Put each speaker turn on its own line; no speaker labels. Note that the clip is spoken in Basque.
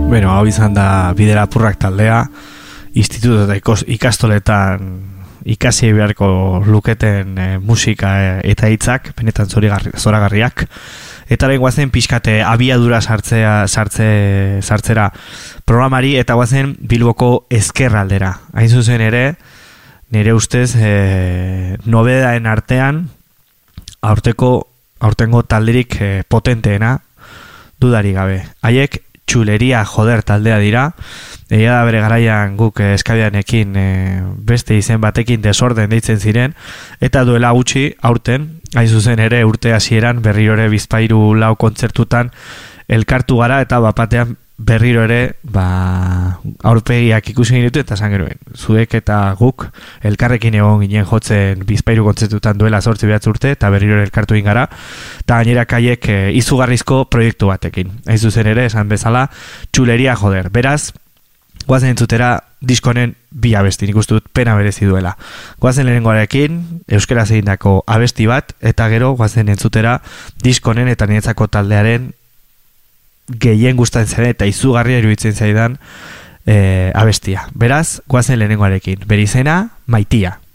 Bueno, hau izan da Biderapurrak taldea, instituto eta ikastoletan ikasi beharko luketen musika eta hitzak, benetan zoragarriak. Eta lehen guazen pixkate abiadura sartzera programari, eta guazen Bilboko ezkerraldera. Hain zuzen ere, nire ustez, nobedaen artean, aurtengo talderik potenteena, dudari gabe. Haiek Txuleria Joder taldea dira, egia da bere garaian guk eskabianekin beste izen batekin desorden deitzen ziren, eta duela gutxi aurten, hain zuzen ere urte hasieran berriro ere Bizpahiru lau kontzertutan elkartu gara, eta bapatean berriro ere aurpegiak ikusi ginitu eta esan genuen. Zuek eta guk elkarrekin egon ginen jotzen Bizpahiru kontzertutan duela 8 urte, eta berriro ere elkartu egin gara, eta gainerak haiek izugarrizko proiektu batekin. Hain zuzen ere, esan bezala, Txuleria Joder. Beraz, goazen entzutera diskonen bi abesti, nik uste dut pena berezi duela. Goazen lehenengoarekin, euskaraz egindako abesti bat, eta gero goazen entzutera diskonen eta niretzako taldearen gehien gustatzen zaidan eta izugarria iruditzen zaidan abestia. Beraz, goazen lehenengoarekin. Bere izena, Maitia.